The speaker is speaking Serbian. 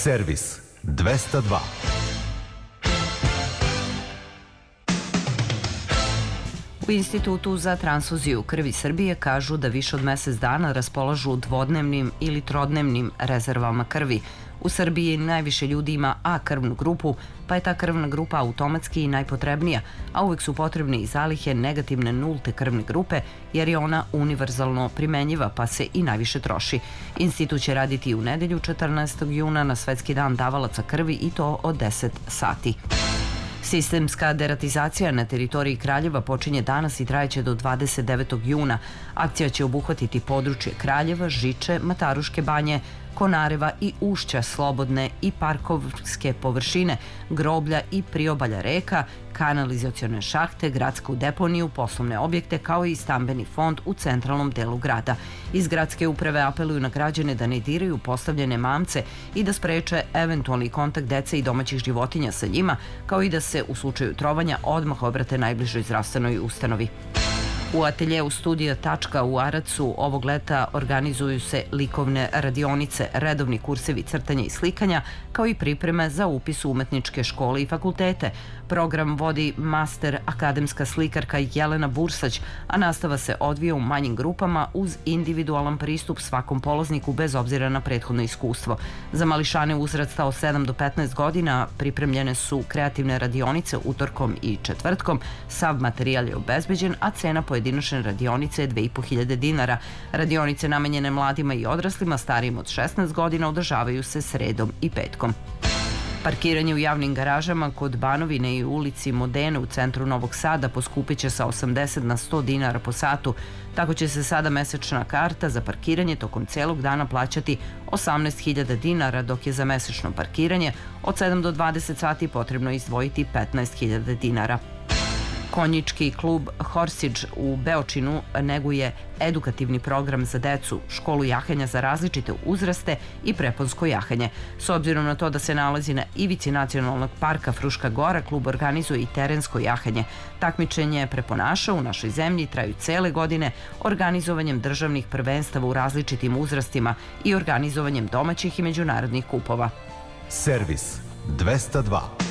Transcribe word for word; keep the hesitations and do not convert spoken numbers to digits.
Servis dvesta dva. U Institutu za transfuziju krvi Srbije kažu da više od mesec dana raspolažu dvodnevnim ili trodnevnim rezervama krvi. U Srbiji najviše ljudi ima A krvnu grupu, pa je ta krvna grupa automatski i najpotrebnija, a uvek su potrebne i zalihe negativne nulte krvne grupe, jer je ona univerzalno primenjiva, pa se i najviše troši. Institut će raditi i u nedelju četrnaestog juna na Svetski dan davalaca krvi i to od deset sati. Sistemska deratizacija na teritoriji Kraljeva počinje danas i trajeće do dvadeset devetog juna. Akcija će obuhvatiti područje Kraljeva, Žiče, Mataruške banje, Konareva i Ušća, slobodne i parkovske površine, groblja i priobalja reka, kanalizacione šahte, gradsku deponiju, poslovne objekte kao i stambeni fond u centralnom delu grada. Iz gradske uprave apeluju na građane da ne diraju postavljene mamce i da spreče eventualni kontakt dece i domaćih životinja sa njima, kao i da se u slučaju trovanja odmah obrate najbližoj zdravstvenoj ustanovi. U ateljeu studija Tačka u Aracu ovog leta organizuju se likovne radionice, redovni kursevi crtanja i slikanja, kao i pripreme za upis u umetničke škole i fakultete. Program vodi master akademska slikarka Jelena Bursać, a nastava se odvija u manjim grupama uz individualan pristup svakom polazniku bez obzira na prethodno iskustvo. Za mališane uzrasta od sedam do petnaest godina pripremljene su kreativne radionice utorkom i četvrtkom. Sav materijal je obezbeđen, a cena pojedinačne radionice je dve i po hiljade dinara. Radionice namenjene mladima i odraslima starijim od šesnaest godina održavaju se sredom i petkom. Parkiranje u javnim garažama kod Banovine i ulici Modene u centru Novog Sada poskupit će sa osamdeset na sto dinara po satu. Tako će se sada mesečna karta za parkiranje tokom celog dana plaćati osamnaest hiljada dinara, dok je za mesečno parkiranje od sedam do dvadeset sati potrebno izdvojiti petnaest hiljada dinara. Konjički klub Horsidž u Beočinu neguje edukativni program za decu, školu jahanja za različite uzraste i preponsko jahanje. S obzirom na to da se nalazi na ivici nacionalnog parka Fruška Gora, klub organizuje i terensko jahanje. Takmičenje preponaša u našoj zemlji traju cele godine organizovanjem državnih prvenstava u različitim uzrastima i organizovanjem domaćih i međunarodnih kupova. Servis dvesta dva.